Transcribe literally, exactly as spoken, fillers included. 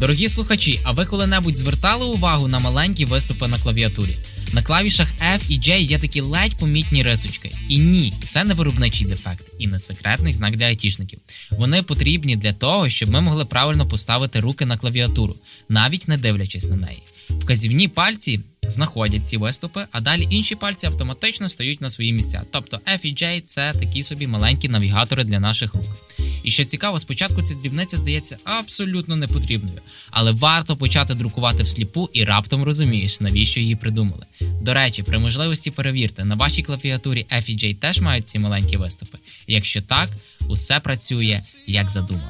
Дорогі слухачі, а ви коли-небудь звертали увагу на маленькі виступи на клавіатурі? На клавішах F і J є такі ледь помітні рисочки. І ні, це не виробничий дефект і не секретний знак для айтішників. Вони потрібні для того, щоб ми могли правильно поставити руки на клавіатуру, навіть не дивлячись на неї. Вказівні пальці знаходять ці виступи, а далі інші пальці автоматично стають на свої місця. Тобто F і J – це такі собі маленькі навігатори для наших рук. І що цікаво, спочатку ця дрібниця здається абсолютно непотрібною, але варто почати друкувати всліпу і раптом розумієш, навіщо її придумали. До речі, при можливості перевірте, на вашій клавіатурі F і J теж мають ці маленькі виступи? Якщо так, усе працює як задумано.